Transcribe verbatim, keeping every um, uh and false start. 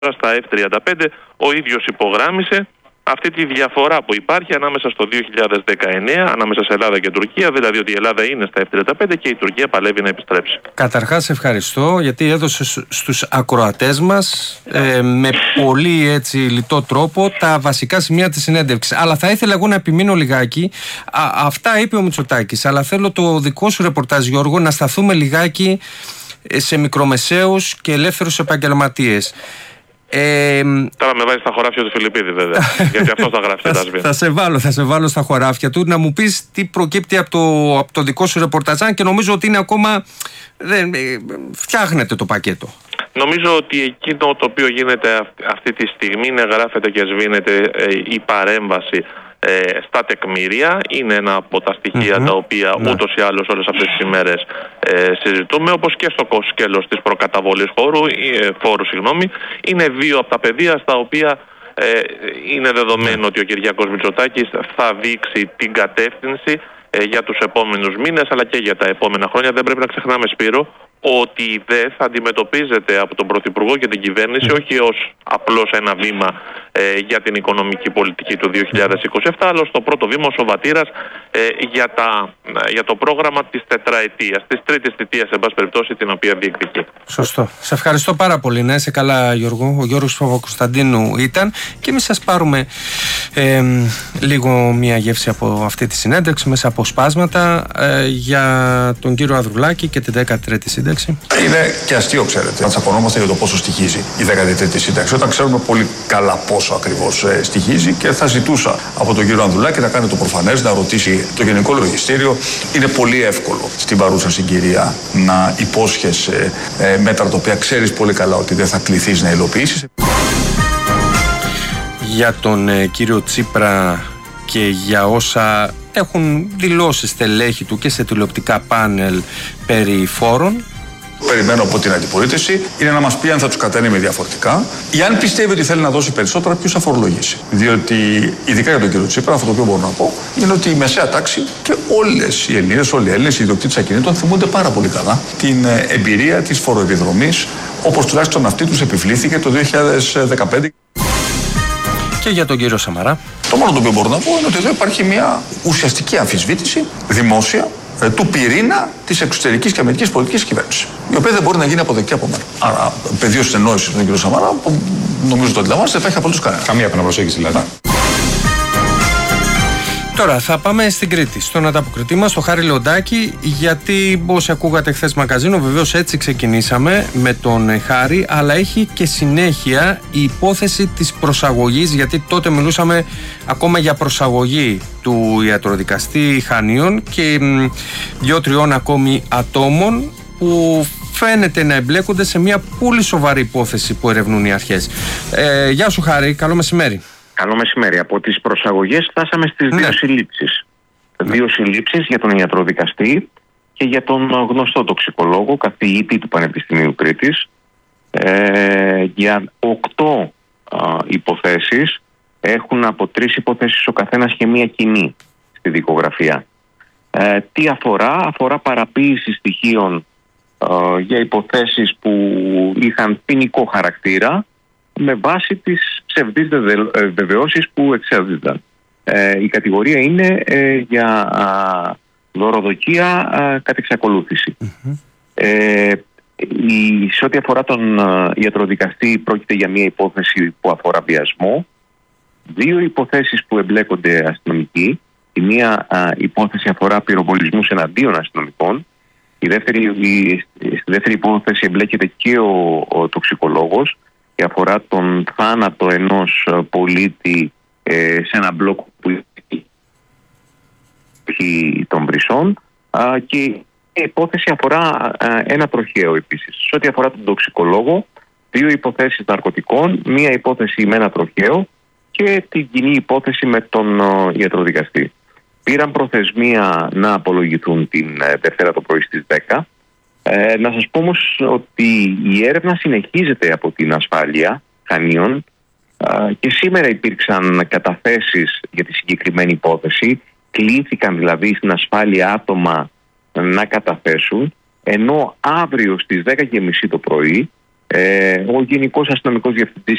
στα εφ τριάντα πέντε, ο ίδιος υπογράμμισε αυτή τη διαφορά που υπάρχει ανάμεσα στο δύο χιλιάδες δεκαεννέα, ανάμεσα σε Ελλάδα και Τουρκία, δηλαδή ότι η Ελλάδα είναι στα εφ τριάντα πέντε και η Τουρκία παλεύει να επιστρέψει. Καταρχάς ευχαριστώ, γιατί έδωσε στους ακροατές μας ε, με πολύ έτσι λιτό τρόπο τα βασικά σημεία της συνέντευξης. Αλλά θα ήθελα εγώ να επιμείνω λιγάκι. Α, αυτά είπε ο Μητσοτάκης, αλλά θέλω το δικό σου ρεπορτάζ, Γιώργο, να σταθούμε λιγάκι σε μικρομεσαίους και ελεύθερους επαγγελματίες. Ε, Τώρα με βάζει στα χωράφια του Φιλιππίδη, βέβαια. Γιατί αυτό θα γράφει τα σβία. Θα σε βάλω, θα σε βάλω στα χωράφια του να μου πεις τι προκύπτει από το, από το δικό σου ρεπορτάζ, και νομίζω ότι είναι ακόμα. Δεν, φτιάχνεται το πακέτο. Νομίζω ότι εκείνο το οποίο γίνεται αυτή τη στιγμή είναι γράφεται και σβήνεται ε, η παρέμβαση ε, στα τεκμήρια. Είναι ένα από τα στοιχεία mm-hmm. τα οποία ναι. ούτως ή άλλως όλες αυτές τις ημέρες ε, συζητούμε, όπως και στο σκέλος της προκαταβολής φόρου, ε, φόρου συγγνώμη. Είναι δύο από τα πεδία στα οποία ε, είναι δεδομένο mm. ότι ο Κυριάκος Μητσοτάκης θα δείξει την κατεύθυνση ε, για τους επόμενους μήνες αλλά και για τα επόμενα χρόνια. Δεν πρέπει να ξεχνάμε, Σπύρο, ότι η ΔΕ θα αντιμετωπίζεται από τον Πρωθυπουργό και την κυβέρνηση mm. όχι ως απλώς ένα βήμα ε, για την οικονομική πολιτική του δύο χιλιάδες είκοσι επτά, αλλά στο πρώτο βήμα ο σοβατήρας ε, για, τα, για το πρόγραμμα της τετραετίας, της τρίτης θητείας, εν πάση περιπτώσει, την οποία διεκδικεί. Σωστό. Σε ευχαριστώ πάρα πολύ. Να είσαι καλά, Γιώργο. Ο Γιώργος Παπακοσταντίνου ήταν, και εμείς σας πάρουμε ε, λίγο μια γεύση από αυτή τη συνέντευξη μέσα από σπάσματα ε, για τον κύριο Ανδρουλάκη και την δέκατη τρίτη σύνταξη. Είναι και αστείο, ξέρετε, να τσακωνόμαστε για το πόσο στοιχίζει η δέκατη τρίτη σύνταξη, όταν ξέρουμε πολύ καλά πόσο ακριβώς ε, στοιχίζει, και θα ζητούσα από τον κύριο Ανδρουλάκη να κάνει το προφανές, να ρωτήσει το Γενικό Λογιστήριο. Είναι πολύ εύκολο στην παρούσα συγκυρία να υπόσχεσαι ε, μέτρα τα οποία ξέρεις πολύ καλά ότι δεν θα κληθείς να υλοποιήσεις. Για τον ε, κύριο Τσίπρα και για όσα έχουν δηλώσει στελέχη του και σε τηλεοπτικά πάνελ περί φόρων, περιμένω από την αντιπολίτευση είναι να μας πει αν θα τους κατανείμει διαφορετικά ή αν πιστεύει ότι θέλει να δώσει περισσότερα, ποιος θα φορολογήσει. Διότι, ειδικά για τον κύριο Τσίπρα, αυτό το οποίο μπορώ να πω είναι ότι η μεσαία τάξη και όλες οι Ελληνίδες, όλοι οι Έλληνες, οι ιδιοκτήτες ακινήτων θυμούνται πάρα πολύ καλά την εμπειρία της φοροεπιδρομής, όπως τουλάχιστον αυτή τους επιβλήθηκε το δύο χιλιάδες δεκαπέντε. Και για τον κύριο Σαμαρά. Το μόνο το οποίο μπορώ να πω είναι ότι εδώ υπάρχει μια ουσιαστική αμφισβήτηση δημόσια του πυρήνα της εξωτερικής και αμυντικής πολιτικής κυβέρνησης, η οποία δεν μπορεί να γίνει αποδεκτή από μένα. Άρα, πεδίο συνεννόησης με τον κύριο Σαμαρά, που νομίζω το αντιλαμβάνεστε, δεν θα έχει απολύτως κανένα. Καμία επαναπροσέγγιση δηλαδή. Τώρα θα πάμε στην Κρήτη, στον ανταποκριτή μας, τον Χάρη Λεοντάκη, γιατί όσοι ακούγατε χθες μαγκαζίνο, βεβαίως έτσι ξεκινήσαμε με τον Χάρη, αλλά έχει και συνέχεια η υπόθεση της προσαγωγής, γιατί τότε μιλούσαμε ακόμα για προσαγωγή του ιατροδικαστή Χανίων και δύο-τριών ακόμη ατόμων που φαίνεται να εμπλέκονται σε μια πολύ σοβαρή υπόθεση που ερευνούν οι αρχές. Ε, γεια σου Χάρη, καλό μεσημέρι. Καλό μεσημέρι. Από τις προσαγωγές φτάσαμε στις ναι. δύο συλλήψεις. Ναι. Δύο συλλήψεις για τον ιατροδικαστή και για τον γνωστό τοξικολόγο, καθηγητή του Πανεπιστημίου Κρήτης. Ε, για οκτώ α, υποθέσεις, έχουν από τρεις υποθέσεις ο καθένας και μία κοινή στη δικογραφία. Ε, τι αφορά? Αφορά παραποίηση στοιχείων α, για υποθέσεις που είχαν ποινικό χαρακτήρα, με βάση τις ψευδείς βεβαιώσεις που εξέδιδαν. Ε, η κατηγορία είναι ε, για α, δωροδοκία α, κατ' εξακολούθηση. Mm-hmm. Ε, η, σε ό,τι αφορά τον α, ιατροδικαστή, πρόκειται για μια υπόθεση που αφορά βιασμό. Δύο υποθέσεις που εμπλέκονται αστυνομικοί. Η μία α, υπόθεση αφορά πυροβολισμούς εναντίον αστυνομικών. Η δεύτερη, η, στη δεύτερη υπόθεση εμπλέκεται και ο, ο τοξικολόγος και αφορά τον θάνατο ενός πολίτη ε, σε ένα μπλοκ που έχει των Βρυσσών, α, και η υπόθεση αφορά α, ένα τροχαίο επίσης. Σε ό,τι αφορά τον τοξικολόγο, δύο υποθέσεις ναρκωτικών, μία υπόθεση με ένα τροχαίο και την κοινή υπόθεση με τον α, ιατροδικαστή. Πήραν προθεσμία να απολογηθούν την ε, Δευτέρα το πρωί στις δέκα. Ε, να σας πω όμως ότι η έρευνα συνεχίζεται από την ασφάλεια Χανίων ε, και σήμερα υπήρξαν καταθέσεις για τη συγκεκριμένη υπόθεση. Κλήθηκαν δηλαδή στην ασφάλεια άτομα να καταθέσουν, ενώ αύριο στις δέκα και μισή το πρωί Ε, ο Γενικός Αστυνομικός Διευθυντής